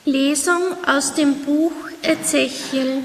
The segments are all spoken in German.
Lesung aus dem Buch Ezechiel.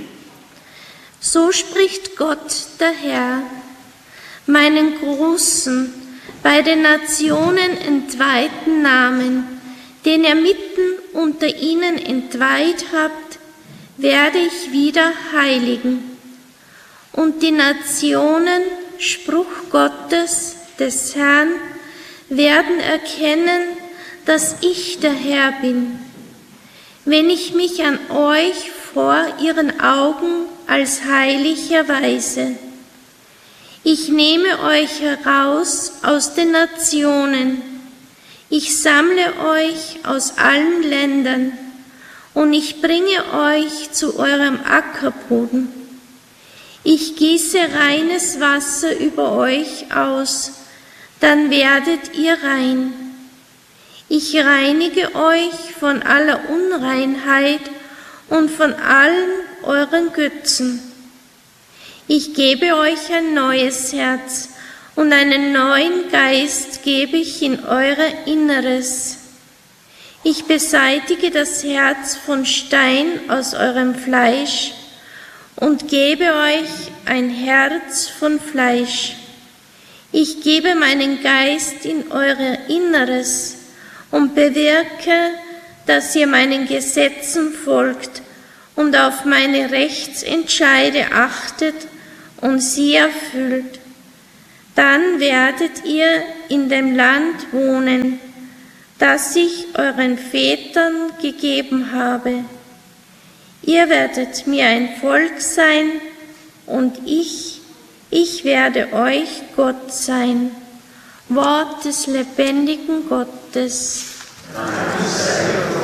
So spricht Gott, der Herr: Meinen großen, bei den Nationen entweihten Namen, den ihr mitten unter ihnen entweiht habt, werde ich wieder heiligen. Und die Nationen, Spruch Gottes, des Herrn, werden erkennen, dass ich der Herr bin, wenn ich mich an euch vor ihren Augen als heilig erweise. Ich nehme euch heraus aus den Nationen, ich sammle euch aus allen Ländern und ich bringe euch zu eurem Ackerboden. Ich gieße reines Wasser über euch aus, dann werdet ihr rein. Ich reinige euch von aller Unreinheit und von allen euren Götzen. Ich gebe euch ein neues Herz und einen neuen Geist gebe ich in euer Inneres. Ich beseitige das Herz von Stein aus eurem Fleisch und gebe euch ein Herz von Fleisch. Ich gebe meinen Geist in euer Inneres und bewirke, dass ihr meinen Gesetzen folgt und auf meine Rechtsentscheide achtet und sie erfüllt. Dann werdet ihr in dem Land wohnen, das ich euren Vätern gegeben habe. Ihr werdet mir ein Volk sein und ich werde euch Gott sein. Wort des lebendigen Gottes. Danke sei